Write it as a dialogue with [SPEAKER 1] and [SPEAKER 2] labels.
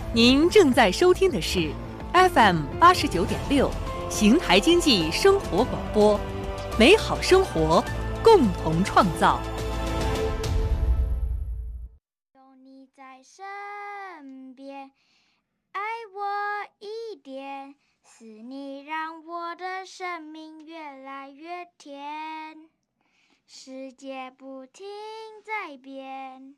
[SPEAKER 1] 您正在收听的是 FM89.6邢台经济生活广播，美好生活，共同创造。
[SPEAKER 2] 有你在身边，爱我一点，是你让我的生命越来越甜。世界不停在变，